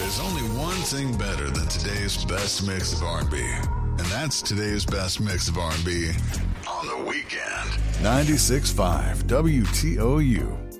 There's only one thing better than today's best mix of R&B, and that's today's best mix of R&B on the weekend. 96.5 WTOU.